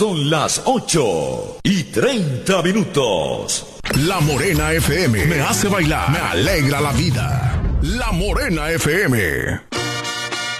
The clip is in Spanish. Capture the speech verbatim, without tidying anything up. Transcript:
Son las ocho y treinta minutos. La Morena F M me hace bailar, me alegra la vida. La Morena F M.